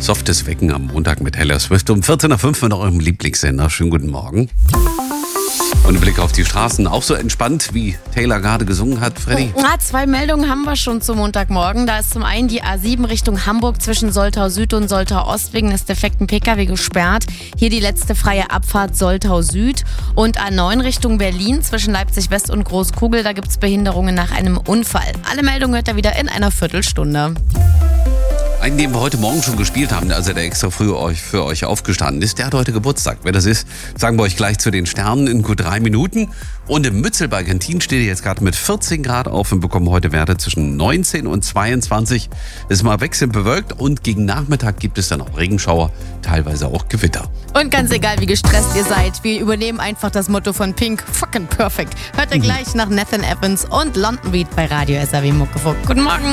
Softes Wecken am Montag mit Taylor Swift um 14:05 mit eurem Lieblingssender. Schönen guten Morgen. Und ein Blick auf die Straßen, auch so entspannt, wie Taylor gerade gesungen hat, Freddy. Ja, 2 Meldungen haben wir schon zum Montagmorgen. Da ist zum einen die A7 Richtung Hamburg zwischen Soltau Süd und Soltau Ost wegen des defekten Pkw gesperrt. Hier die letzte freie Abfahrt Soltau Süd. Und A9 Richtung Berlin zwischen Leipzig West und Großkugel. Da gibt es Behinderungen nach einem Unfall. Alle Meldungen hört ihr wieder in einer Viertelstunde. Einen, den wir heute Morgen schon gespielt haben, also der extra früh für euch aufgestanden ist, der hat heute Geburtstag. Wer das ist, sagen wir euch gleich zu den Sternen in gut 3 Minuten. Und im Mützel bei Gentin steht ihr jetzt gerade mit 14 Grad auf und bekommen heute Werte zwischen 19 und 22. Ist mal wechselnd bewölkt und gegen Nachmittag gibt es dann auch Regenschauer, teilweise auch Gewitter. Und ganz egal, wie gestresst ihr seid, wir übernehmen einfach das Motto von Pink, fucking perfect. Hört ihr gleich nach Nathan Evans und London Beat bei Radio SAW Muckefuck. Guten Morgen.